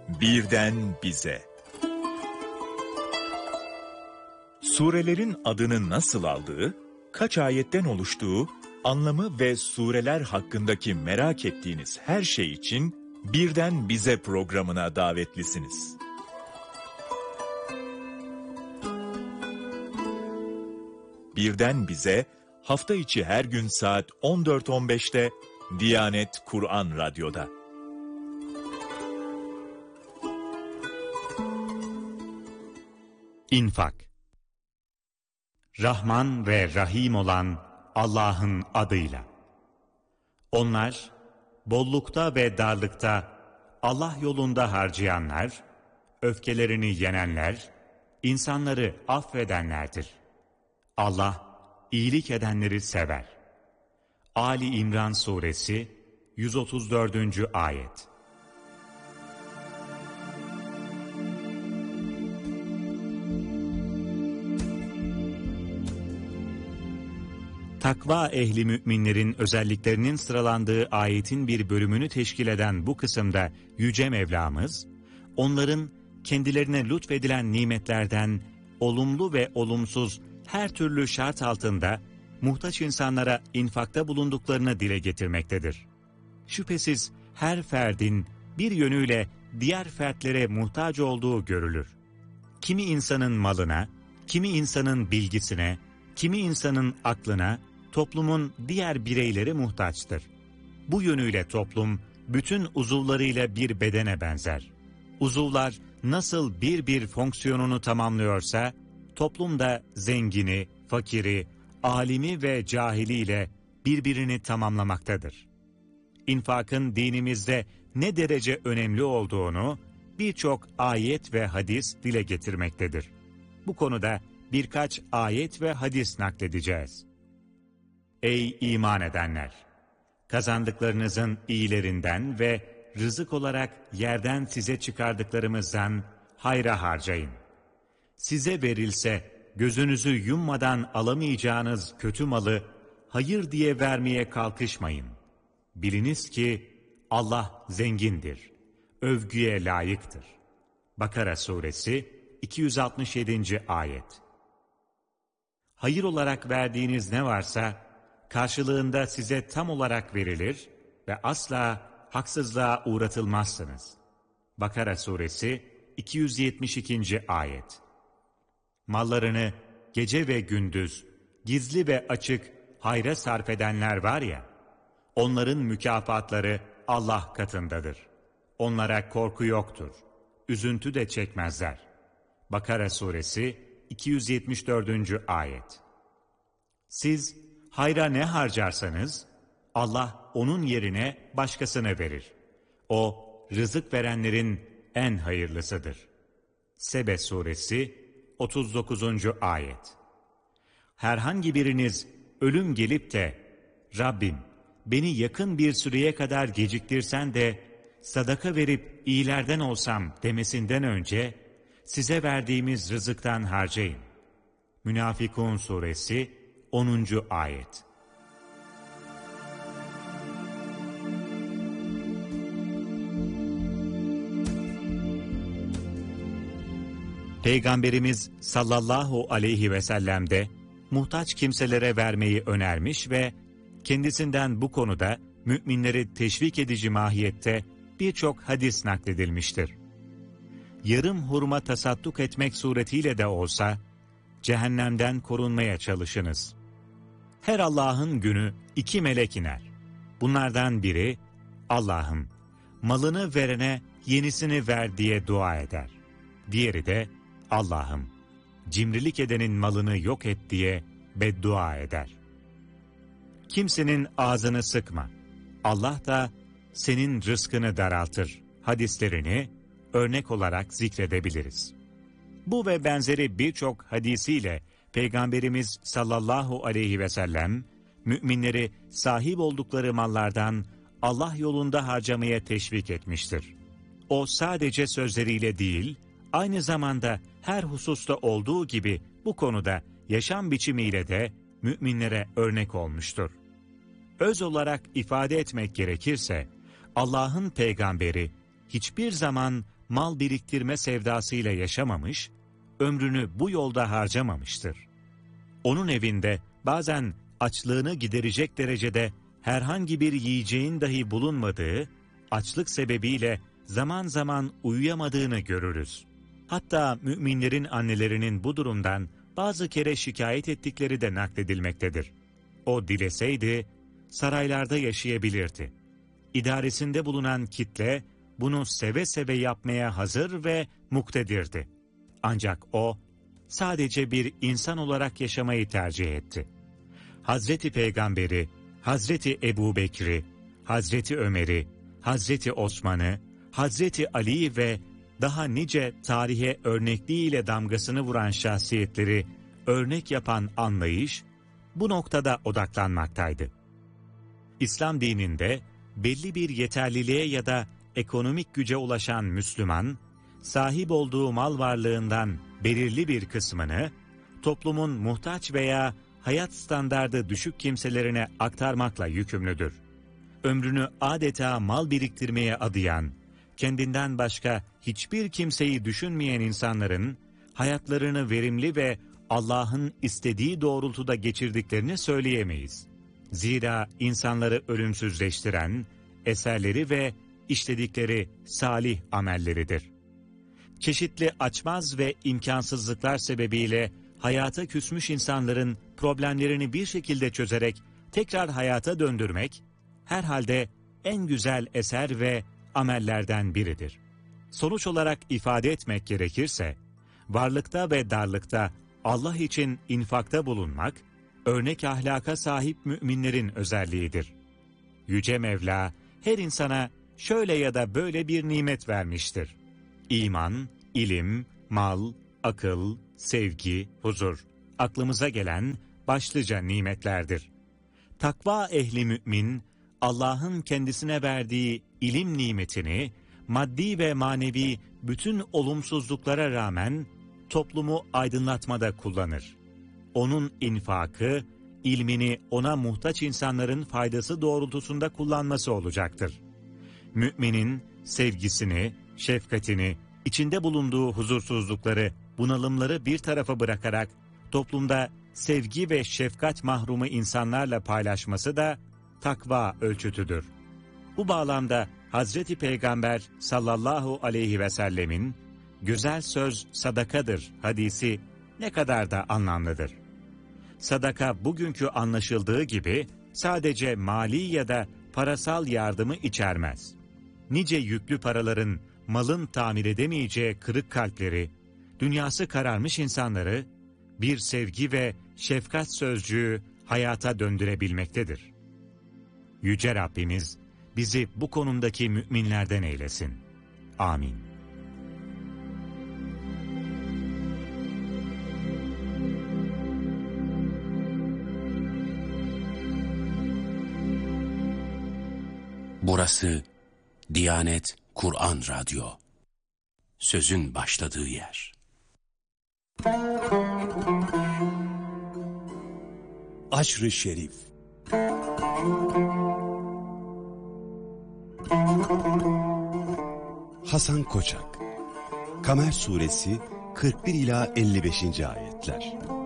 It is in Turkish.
Birden bize. Surelerin adını nasıl aldığı, kaç ayetten oluştuğu, anlamı ve sureler hakkındaki merak ettiğiniz her şey için Birden Bize programına davetlisiniz. Birden Bize, hafta içi her gün saat 14.15'te Diyanet Kur'an Radyo'da. İnfak. Rahman ve Rahim olan Allah'ın adıyla. Onlar, bollukta ve darlıkta Allah yolunda harcayanlar, öfkelerini yenenler, insanları affedenlerdir. Allah, iyilik edenleri sever. Ali İmran Suresi 134. Ayet. Takva ehli müminlerin özelliklerinin sıralandığı ayetin bir bölümünü teşkil eden bu kısımda Yüce Mevlamız, onların kendilerine lütfedilen nimetlerden olumlu ve olumsuz her türlü şart altında muhtaç insanlara infakta bulunduklarını dile getirmektedir. Şüphesiz her ferdin bir yönüyle diğer fertlere muhtaç olduğu görülür. Kimi insanın malına, kimi insanın bilgisine, kimi insanın aklına, toplumun diğer bireyleri muhtaçtır. Bu yönüyle toplum, bütün uzuvlarıyla bir bedene benzer. Uzuvlar nasıl bir fonksiyonunu tamamlıyorsa, toplum da zengini, fakiri, alimi ve cahiliyle birbirini tamamlamaktadır. İnfakın dinimizde ne derece önemli olduğunu birçok ayet ve hadis dile getirmektedir. Bu konuda birkaç ayet ve hadis nakledeceğiz. Ey iman edenler! Kazandıklarınızın iyilerinden ve rızık olarak yerden size çıkardıklarımızdan hayra harcayın. Size verilse gözünüzü yummadan alamayacağınız kötü malı hayır diye vermeye kalkışmayın. Biliniz ki Allah zengindir, övgüye layıktır. Bakara Suresi 267. Ayet. Hayır olarak verdiğiniz ne varsa karşılığında size tam olarak verilir ve asla haksızlığa uğratılmazsınız. Bakara Suresi 272. Ayet. Mallarını gece ve gündüz, gizli ve açık hayra sarf edenler var ya, onların mükafatları Allah katındadır. Onlara korku yoktur, üzüntü de çekmezler. Bakara Suresi 274. Ayet. Siz hayra ne harcarsanız, Allah onun yerine başkasına verir. O, rızık verenlerin en hayırlısıdır. Sebe Suresi 39. Ayet. Herhangi biriniz ölüm gelip de, Rabbim beni yakın bir süreye kadar geciktirsen de sadaka verip iyilerden olsam demesinden önce, size verdiğimiz rızıktan harcayın. Münafikun Suresi 10. Ayet. Peygamberimiz sallallahu aleyhi ve sellem de muhtaç kimselere vermeyi önermiş ve kendisinden bu konuda müminleri teşvik edici mahiyette birçok hadis nakledilmiştir. Yarım hurma tasadduk etmek suretiyle de olsa, cehennemden korunmaya çalışınız. Her Allah'ın günü 2 melek iner. Bunlardan biri, Allah'ım, malını verene yenisini ver diye dua eder. Diğeri de, Allah'ım, cimrilik edenin malını yok et diye beddua eder. Kimsenin ağzını sıkma. Allah da senin rızkını daraltır. Hadislerini örnek olarak zikredebiliriz. Bu ve benzeri birçok hadisiyle Peygamberimiz sallallahu aleyhi ve sellem, müminleri sahip oldukları mallardan Allah yolunda harcamaya teşvik etmiştir. O sadece sözleriyle değil, aynı zamanda her hususta olduğu gibi bu konuda yaşam biçimiyle de müminlere örnek olmuştur. Öz olarak ifade etmek gerekirse, Allah'ın peygamberi hiçbir zaman mal biriktirme sevdasıyla yaşamamış, ömrünü bu yolda harcamamıştır. Onun evinde bazen açlığını giderecek derecede herhangi bir yiyeceğin dahi bulunmadığı, açlık sebebiyle zaman zaman uyuyamadığını görürüz. Hatta müminlerin annelerinin bu durumdan bazı kere şikayet ettikleri de nakledilmektedir. O dileseydi, saraylarda yaşayabilirdi. İdaresinde bulunan kitle, bunu seve seve yapmaya hazır ve muktedirdi. Ancak o, sadece bir insan olarak yaşamayı tercih etti. Hazreti Peygamberi, Hazreti Ebu Bekir'i, Hazreti Ömer'i, Hazreti Osman'ı, Hazreti Ali'yi ve daha nice tarihe örnekliğiyle damgasını vuran şahsiyetleri örnek yapan anlayış, bu noktada odaklanmaktaydı. İslam dininde belli bir yeterliliğe ya da ekonomik güce ulaşan Müslüman, sahip olduğu mal varlığından belirli bir kısmını toplumun muhtaç veya hayat standardı düşük kimselerine aktarmakla yükümlüdür. Ömrünü adeta mal biriktirmeye adayan, kendinden başka hiçbir kimseyi düşünmeyen insanların hayatlarını verimli ve Allah'ın istediği doğrultuda geçirdiklerini söyleyemeyiz. Zira insanları ölümsüzleştiren eserleri ve işledikleri salih amelleridir. Çeşitli açmaz ve imkansızlıklar sebebiyle hayata küsmüş insanların problemlerini bir şekilde çözerek tekrar hayata döndürmek, herhalde en güzel eser ve amellerden biridir. Sonuç olarak ifade etmek gerekirse, varlıkta ve darlıkta Allah için infakta bulunmak, örnek ahlaka sahip müminlerin özelliğidir. Yüce Mevla, her insana şöyle ya da böyle bir nimet vermiştir. İman, ilim, mal, akıl, sevgi, huzur, aklımıza gelen başlıca nimetlerdir. Takva ehli mümin, Allah'ın kendisine verdiği ilim nimetini, maddi ve manevi bütün olumsuzluklara rağmen toplumu aydınlatmada kullanır. Onun infakı, ilmini ona muhtaç insanların faydası doğrultusunda kullanması olacaktır. Müminin sevgisini, şefkatini, içinde bulunduğu huzursuzlukları, bunalımları bir tarafa bırakarak toplumda sevgi ve şefkat mahrumu insanlarla paylaşması da takva ölçütüdür. Bu bağlamda Hazreti Peygamber sallallahu aleyhi ve sellemin güzel söz sadakadır hadisi ne kadar da anlamlıdır. Sadaka bugünkü anlaşıldığı gibi sadece mali ya da parasal yardımı içermez. Nice yüklü paraların, malın tamir edemeyeceği kırık kalpleri, dünyası kararmış insanları bir sevgi ve şefkat sözcüğü hayata döndürebilmektedir. Yüce Rabbimiz bizi bu konumdaki müminlerden eylesin. Amin. Burası Diyanet Kur'an Radyo. Sözün başladığı yer. Aşr-ı Şerif. Hasan Koçak. Kamer Suresi 41 ila 55. ayetler.